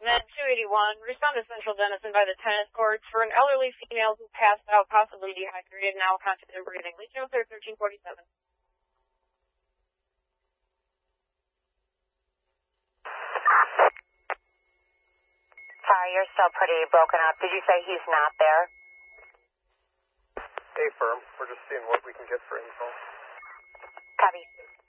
Med 281. Respond to Central Denison by the tennis courts for an elderly female who passed out, possibly dehydrated, now conscious and breathing. Lead General 1347. Sorry, you're still pretty broken up. Did you say he's not there? A firm. We're just seeing what we can get for info. Copy.